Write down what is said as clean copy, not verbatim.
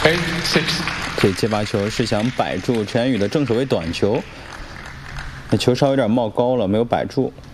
8-6。 这接发球是想摆住陈妍宇的正手为短球，那球稍微有点冒高了，没有摆住。